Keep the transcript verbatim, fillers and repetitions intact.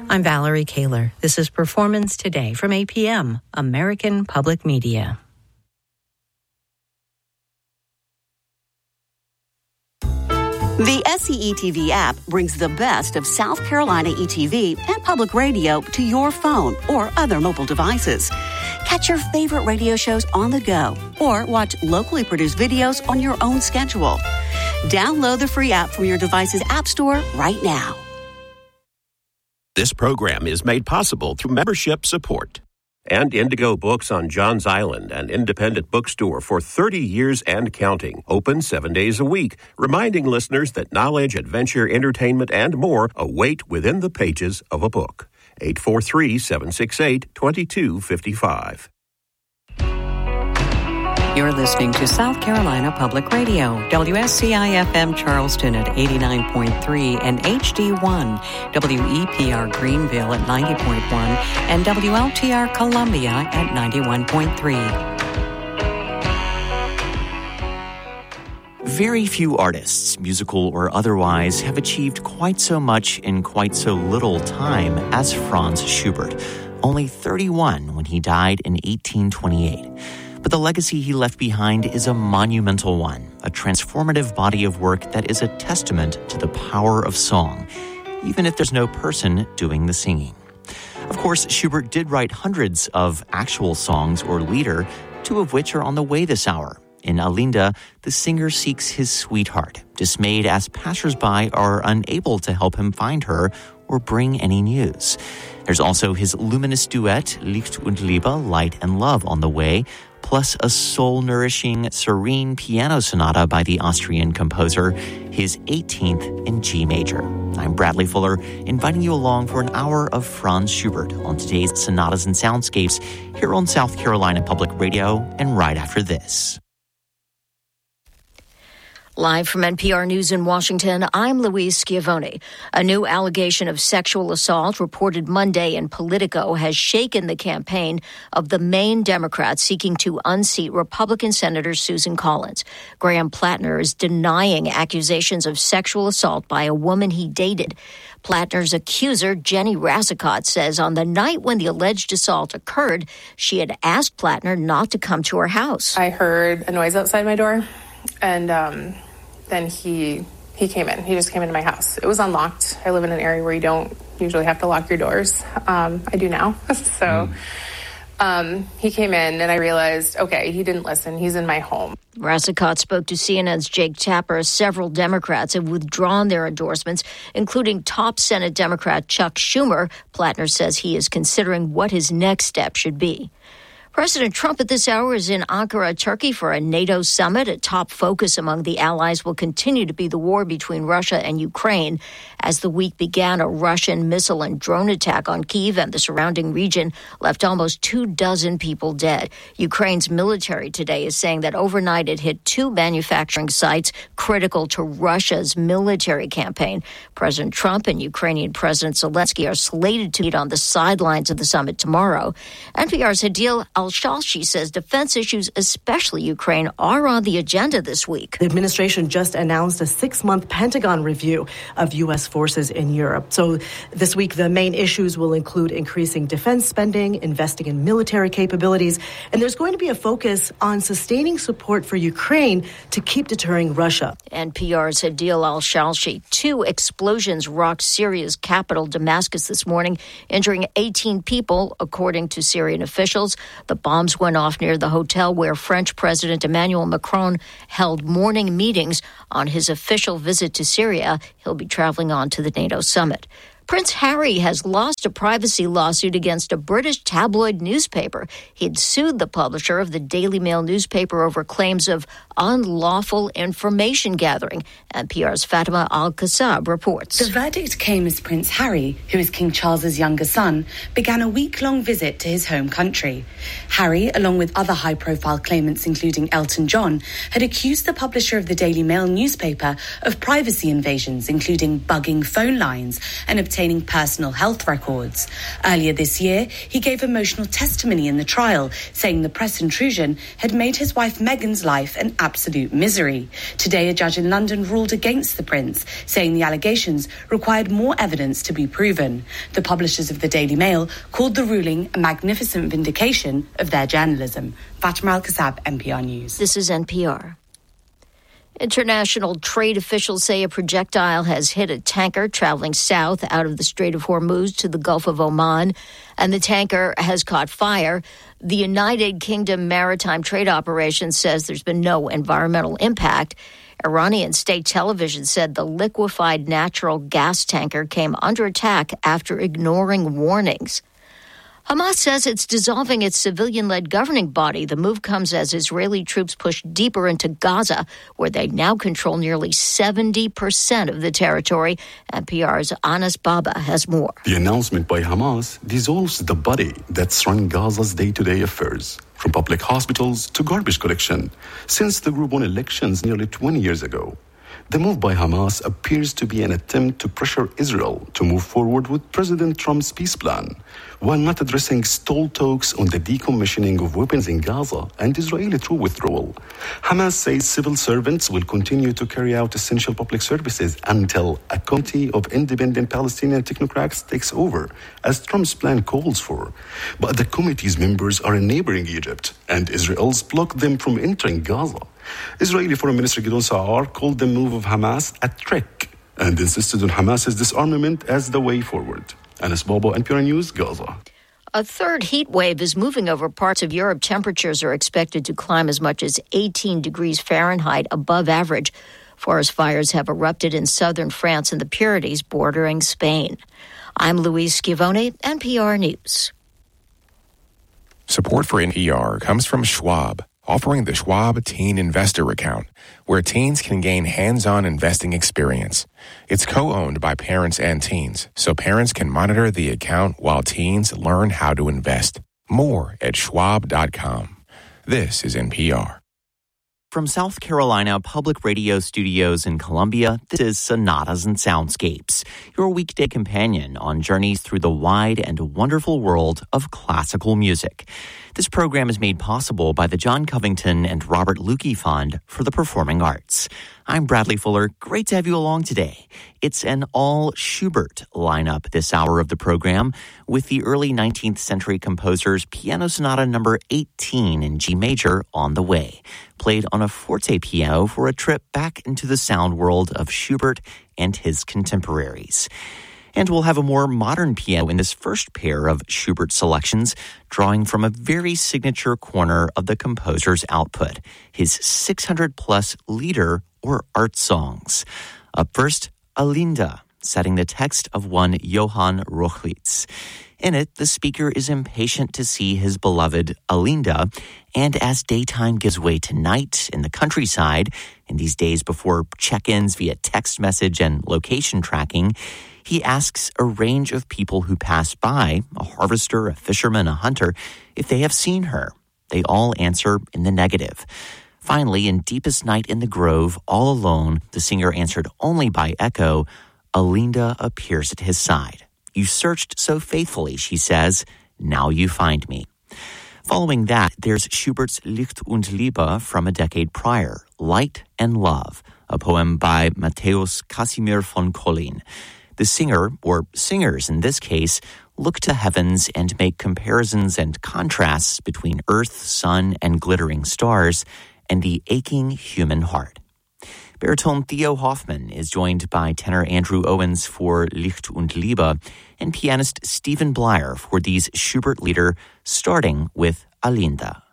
I'm Valerie Kaler. This is Performance Today from A P M, American Public Media. The S C E T V app brings the best of South Carolina E T V and public radio to your phone or other mobile devices. Catch your favorite radio shows on the go or watch locally produced videos on your own schedule. Download the free app from your device's app store right now. This program is made possible through membership support. And Indigo Books on Johns Island, an independent bookstore for thirty years and counting, open seven days a week, reminding listeners that knowledge, adventure, entertainment, and more await within the pages of a book. eight four three, seven six eight, two two five five. You're listening to South Carolina Public Radio, W S C I F M Charleston at eighty-nine point three and H D one, W E P R Greenville at ninety point one, and W L T R Columbia at ninety-one point three. Very few artists, musical or otherwise, have achieved quite so much in quite so little time as Franz Schubert, only thirty-one when he died in eighteen twenty-eight. But the legacy he left behind is a monumental one, a transformative body of work that is a testament to the power of song, even if there's no person doing the singing. Of course, Schubert did write hundreds of actual songs or lieder, two of which are on the way this hour. In Alinda, the singer seeks his sweetheart, dismayed as passersby are unable to help him find her or bring any news. There's also his luminous duet, Licht und Liebe, Light and Love, on the way, plus a soul-nourishing, serene piano sonata by the Austrian composer, his eighteenth in G major. I'm Bradley Fuller, inviting you along for an hour of Franz Schubert on today's Sonatas and Soundscapes here on South Carolina Public Radio and right after this. Live from N P R News in Washington, I'm Louise Schiavone. A new allegation of sexual assault reported Monday in Politico has shaken the campaign of the Maine Democrat seeking to unseat Republican Senator Susan Collins. Graham Plattner is denying accusations of sexual assault by a woman he dated. Plattner's accuser, Jenny Rassicott, says on the night when the alleged assault occurred, she had asked Plattner not to come to her house. I heard a noise outside my door, and um, then he he came in. He just came into my house. It was unlocked. I live in an area where you don't usually have to lock your doors. Um, I do now. so mm. um, he came in, and I realized, okay, he didn't listen. He's in my home. Rassicott spoke to C N N's Jake Tapper. Several Democrats have withdrawn their endorsements, including top Senate Democrat Chuck Schumer. Plattner says he is considering what his next step should be. President Trump at this hour is in Ankara, Turkey for a NATO summit. A top focus among the allies will continue to be the war between Russia and Ukraine. As the week began, a Russian missile and drone attack on Kyiv and the surrounding region left almost two dozen people dead. Ukraine's military today is saying that overnight it hit two manufacturing sites critical to Russia's military campaign. President Trump and Ukrainian President Zelensky are slated to meet on the sidelines of the summit tomorrow. N P R's Hadil Al-Shalshi says defense issues, especially Ukraine, are on the agenda this week. The administration just announced a six-month Pentagon review of U S forces in Europe. So this week, the main issues will include increasing defense spending, investing in military capabilities, and there's going to be a focus on sustaining support for Ukraine to keep deterring Russia. N P R's Hadil Al-Shalshi. Two explosions rocked Syria's capital, Damascus, this morning, injuring eighteen people, according to Syrian officials. The bombs went off near the hotel where French President Emmanuel Macron held morning meetings on his official visit to Syria. He'll be traveling on to the NATO summit. Prince Harry has lost a privacy lawsuit against a British tabloid newspaper. He'd sued the publisher of the Daily Mail newspaper over claims of unlawful information gathering. N P R's Fatima Al-Qassab reports. The verdict came as Prince Harry, who is King Charles's younger son, began a week-long visit to his home country. Harry, along with other high-profile claimants, including Elton John, had accused the publisher of the Daily Mail newspaper of privacy invasions, including bugging phone lines and obtaining obtaining personal health records. Earlier this year, he gave emotional testimony in the trial, saying the press intrusion had made his wife Meghan's life an absolute misery. Today, a judge in London ruled against the prince, saying the allegations required more evidence to be proven. The publishers of the Daily Mail called the ruling a magnificent vindication of their journalism. Fatima Al-Kasab, N P R News. This is N P R. International trade officials say a projectile has hit a tanker traveling south out of the Strait of Hormuz to the Gulf of Oman, and the tanker has caught fire. The United Kingdom Maritime Trade Operation says there's been no environmental impact. Iranian state television said the liquefied natural gas tanker came under attack after ignoring warnings. Hamas says it's dissolving its civilian-led governing body. The move comes as Israeli troops push deeper into Gaza, where they now control nearly seventy percent of the territory. N P R's Anas Baba has more. The announcement by Hamas dissolves the body that's run Gaza's day-to-day affairs, from public hospitals to garbage collection, since the group won elections nearly twenty years ago. The move by Hamas appears to be an attempt to pressure Israel to move forward with President Trump's peace plan, while not addressing stalled talks on the decommissioning of weapons in Gaza and Israeli troop withdrawal. Hamas says civil servants will continue to carry out essential public services until a committee of independent Palestinian technocrats takes over, as Trump's plan calls for. But the committee's members are in neighboring Egypt, and Israel's blocked them from entering Gaza. Israeli Foreign Minister Gideon Sa'ar called the move of Hamas a trick and insisted on Hamas's disarmament as the way forward. Anas Bobo, N P R News, Gaza. A third heat wave is moving over parts of Europe. Temperatures are expected to climb as much as eighteen degrees Fahrenheit above average. Forest fires have erupted in southern France and the Pyrenees bordering Spain. I'm Louise Schivone, N P R News. Support for N P R comes from Schwab, offering the Schwab Teen Investor Account, where teens can gain hands-on investing experience. It's co-owned by parents and teens, so parents can monitor the account while teens learn how to invest. More at schwab dot com. This is N P R. From South Carolina Public Radio Studios in Columbia, this is Sonatas and Soundscapes, your weekday companion on journeys through the wide and wonderful world of classical music. This program is made possible by the John Covington and Robert Lukey Fund for the Performing Arts. I'm Bradley Fuller. Great to have you along today. It's an all Schubert lineup this hour of the program, with the early nineteenth century composer's Piano Sonata number eighteen in G major on the way, played on a forte piano for a trip back into the sound world of Schubert and his contemporaries. And we'll have a more modern piano in this first pair of Schubert selections, drawing from a very signature corner of the composer's output, his six hundred plus lieder or art songs. Up first, Alinda, setting the text of one Johann Rochlitz. In it, the speaker is impatient to see his beloved Alinda, and as daytime gives way to night in the countryside, in these days before check-ins via text message and location tracking, he asks a range of people who pass by, a harvester, a fisherman, a hunter, if they have seen her. They all answer in the negative. Finally, in deepest night in the grove, all alone, the singer answered only by echo, Alinda appears at his side. You searched so faithfully, she says, now you find me. Following that, there's Schubert's Licht und Liebe from a decade prior, Light and Love, a poem by Matthäus Casimir von Collin. The singer, or singers in this case, look to heavens and make comparisons and contrasts between earth, sun, and glittering stars, and the aching human heart. Baritone Theo Hoffman is joined by tenor Andrew Owens for Licht und Liebe and pianist Stephen Blyer for these Schubert lieder, starting with Alinda.